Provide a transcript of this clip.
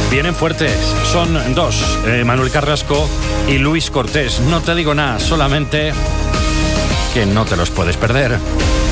Vienen fuertes, son dos, Manuel Carrasco y Luis Cortés. No te digo nada, solamente que no te los puedes perder.